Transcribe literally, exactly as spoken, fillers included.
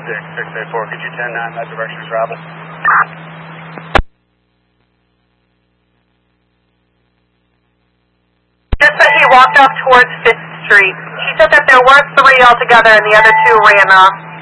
six six eight four, could you ten nine that direction of travel? Just that he walked off towards fifth Street. She said that there were three altogether and the other two ran off.